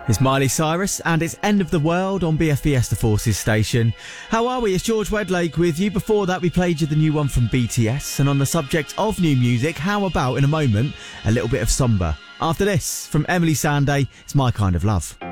It's Miley Cyrus and it's End of the World on BFBS The Forces station. How are we? It's George Wedlake with you. Before that we played you the new one from BTS, and on the subject of new music, how about in a moment a little bit of Somber? After this, from Emily Sandé, it's My Kind of Love.